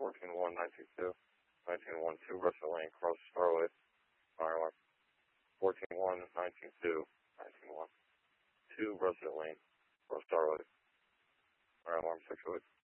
14-1, 19-2, 19-1, 2, Russell Lane, cross Starlight, fire alarm. 14-1, 19-2, 19-1, 2, Russell Lane, cross Starlight, fire alarm 608.